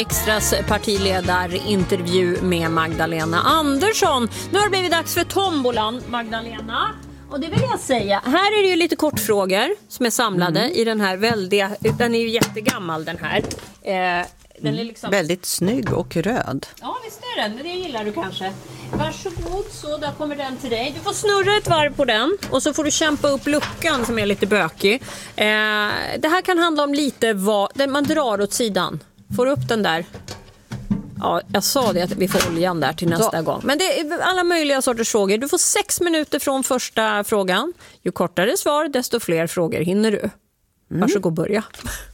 Extras partiledarintervju med Magdalena Andersson. Nu har det blivit dags för tombolan, Magdalena. Och det vill jag säga, här är det ju lite kortfrågor som är samlade i den här väldiga, den är ju jättegammal den här. Den är liksom... Väldigt snygg och röd. Ja, visst är den. Det gillar du kanske. Varsågod, så där kommer den till dig. Du får snurra ett varv på den och så får du kämpa upp luckan som är lite bökig. Det här kan handla om lite vad man drar åt sidan. Får upp den där. Ja, jag sa det att vi får oljan där till nästa gång. Men det är alla möjliga sorters frågor. Du får 6 minuter från första frågan. Ju kortare svar, desto fler frågor hinner du. Varsågod, börja.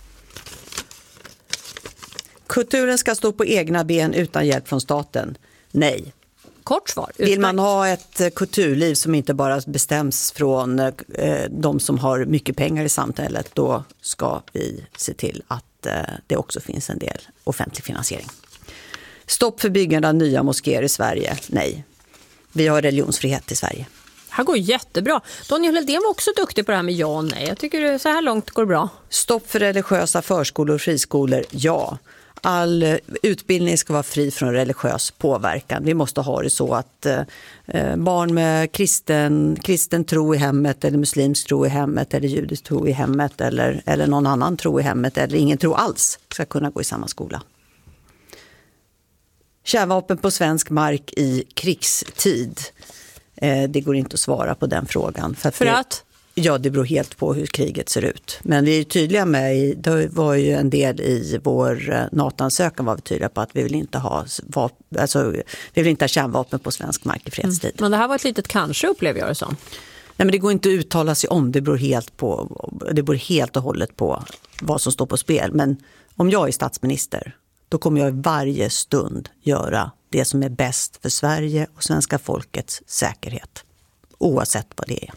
Kulturen ska stå på egna ben utan hjälp från staten. Nej. Kort svar. Vill man ha ett kulturliv som inte bara bestäms från de som har mycket pengar i samhället, då ska vi se till att det också finns en del offentlig finansiering. Stopp för byggande av nya moskéer i Sverige. Nej. Vi har religionsfrihet i Sverige. Här går jättebra. Daniel Heldén var också duktig på det här med ja och nej. Jag tycker så här långt går det bra. Stopp för religiösa förskolor och friskolor. Ja. All utbildning ska vara fri från religiös påverkan. Vi måste ha det så att barn med kristen tro i hemmet eller muslimsk tro i hemmet eller judisk tro i hemmet eller någon annan tro i hemmet eller ingen tro alls ska kunna gå i samma skola. Kärnvapen på svensk mark i krigstid. Det går inte att svara på den frågan. För att? Ja, det beror helt på hur kriget ser ut. Men vi är tydliga med, det var ju en del i vår NATO-ansökan var vi tydliga på att vi vill inte ha vi vill inte ha kärnvapen på svensk mark i fredstid. Men det här var ett litet kanske, upplever jag det som. Nej, men det går inte att uttala sig om, det beror helt och hållet på vad som står på spel. Men om jag är statsminister, då kommer jag varje stund göra det som är bäst för Sverige och svenska folkets säkerhet. Oavsett vad det är.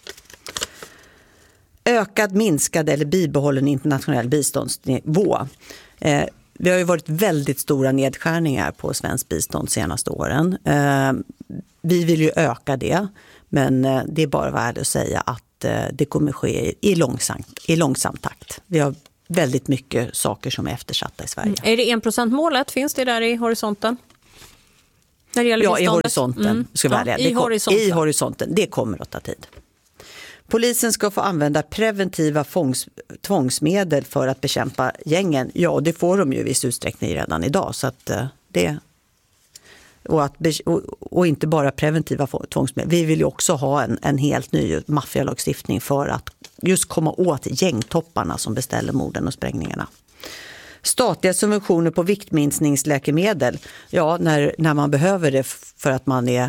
Ökad, minskad eller bibehållen internationell biståndsnivå. Vi har ju varit väldigt stora nedskärningar på svensk bistånd de senaste åren. Vi vill ju öka det, men det är bara värd att säga att det kommer ske i långsam takt. Vi har väldigt mycket saker som är eftersatta i Sverige. Är det 1%-målet? Finns det där i horisonten? När det gäller ja, biståndet? I horisonten. I horisonten. Det kommer att ta tid. Polisen ska få använda preventiva tvångsmedel för att bekämpa gängen. Ja, det får de ju i viss utsträckning redan idag. Så att det... Och inte bara preventiva tvångsmedel. Vi vill ju också ha en helt ny maffialagstiftning för att just komma åt gängtopparna som beställer morden och sprängningarna. Statliga subventioner på viktminskningsläkemedel. Ja, när man behöver det för att man är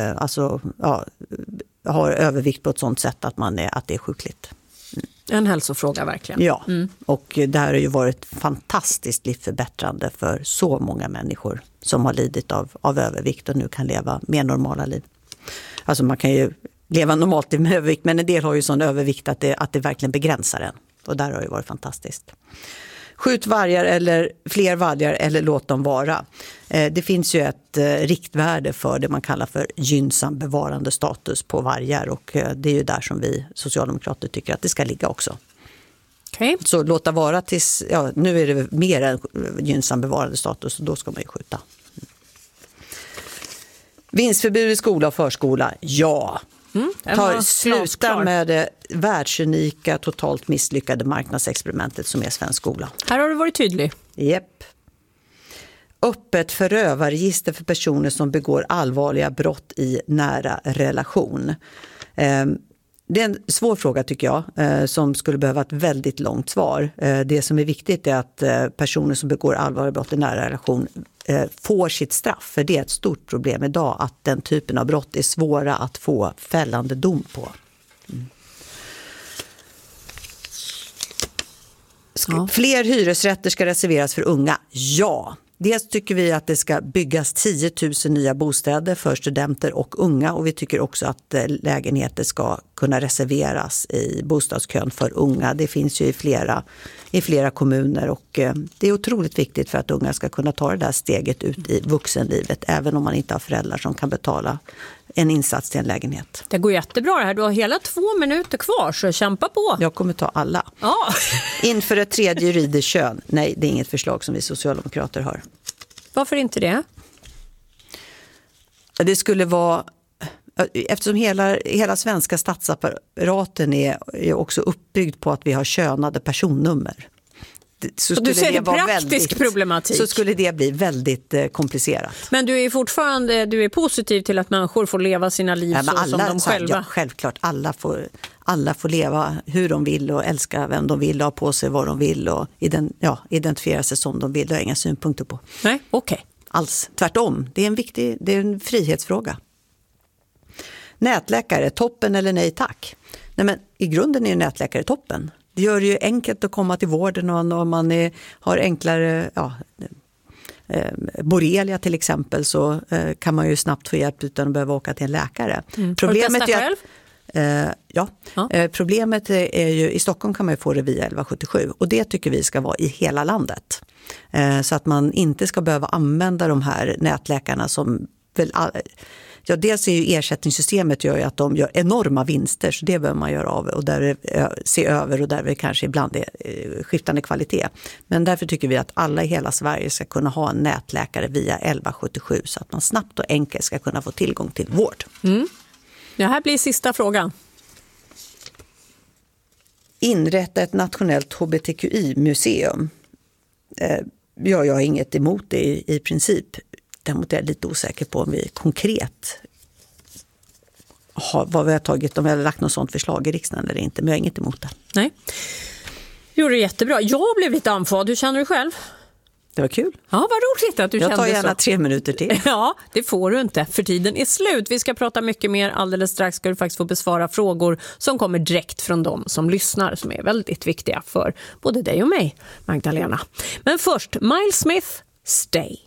har övervikt på ett sånt sätt att det är sjukligt. En hälsofråga verkligen. Ja, och det här har ju varit fantastiskt livsförbättrande för så många människor som har lidit av övervikt och nu kan leva mer normala liv. Alltså man kan ju leva normalt med övervikt, men en del har ju sån övervikt att det verkligen begränsar en. Och där har det varit fantastiskt. Skjut vargar eller fler vargar eller låt dem vara. Det finns ju ett riktvärde för det man kallar för gynnsam bevarande status på vargar och det är ju där som vi socialdemokrater tycker att det ska ligga också. Okay. Så låta vara tills, nu är det mer än gynnsam bevarande status och då ska man ju skjuta. Vinstförbud i skola och förskola, ja. Sluta med det världsunika, totalt misslyckade marknadsexperimentet som är svensk skola. Här har du varit tydlig. Japp. Öppet förövarregister för personer som begår allvarliga brott i nära relation. Det är en svår fråga tycker jag som skulle behöva ett väldigt långt svar. Det som är viktigt är att personer som begår allvarliga brott i nära relation får sitt straff. För det är ett stort problem idag att den typen av brott är svåra att få fällande dom på. Fler hyresrätter ska reserveras för unga. Ja. Dels tycker vi att det ska byggas 10 000 nya bostäder för studenter och unga och vi tycker också att lägenheter ska kunna reserveras i bostadskön för unga. Det finns ju i flera kommuner och det är otroligt viktigt för att unga ska kunna ta det där steget ut i vuxenlivet även om man inte har föräldrar som kan betala en insats till en lägenhet. Det går jättebra det här. Du har hela 2 minuter kvar, så kämpa på. Jag kommer ta alla. Ja. Inför ett tredje juridiskt kön. Nej, det är inget förslag som vi socialdemokrater har. Varför inte det? Det skulle vara... Eftersom hela svenska statsapparaten är också uppbyggd på att vi har könade personnummer. Så du ser det praktisk problematik. Så skulle det bli väldigt komplicerat. Men du är fortfarande positiv till att människor får leva sina liv som de själva? Ja, självklart. Alla får leva hur de vill och älska vem de vill och ha på sig vad de vill och identifiera sig som de vill. Det har jag inga synpunkter på. Nej, okej. Alls. Tvärtom. Det är en frihetsfråga. Nätläkare, toppen eller nej tack? Nej, men i grunden är nätläkare toppen. Det gör det ju enkelt att komma till vården och man har enklare borrelia till exempel, så kan man ju snabbt få hjälp utan att behöva åka till en läkare. Problemet har du testat själv? Problemet är ju i Stockholm kan man ju få det via 1177 och det tycker vi ska vara i hela landet. Så att man inte ska behöva använda de här nätläkarna som väl... Ja, dels är ju ersättningssystemet gör ju att de gör enorma vinster, så det behöver man göra av och där se över och där det kanske ibland är skiftande kvalitet. Men därför tycker vi att alla i hela Sverige ska kunna ha en nätläkare via 1177 så att man snabbt och enkelt ska kunna få tillgång till vård. Det här blir sista frågan. Inrätta ett nationellt hbtqi-museum. Jag har inget emot det i princip. Däremot är jag lite osäker på om vi konkret vad vi har tagit, om vi har lagt något sådant förslag i riksdagen eller inte. Men jag har inget emot det. Nej. Gjorde det jättebra. Jag blev lite andfådd. Hur känner du själv? Det var kul. Ja, vad roligt att du kände så. Jag tar gärna 3 minuter till. Ja, det får du inte, för tiden är slut. Vi ska prata mycket mer alldeles strax. Ska du faktiskt få besvara frågor som kommer direkt från dem som lyssnar, som är väldigt viktiga för både dig och mig, Magdalena. Men först, Miles Smith, Stay.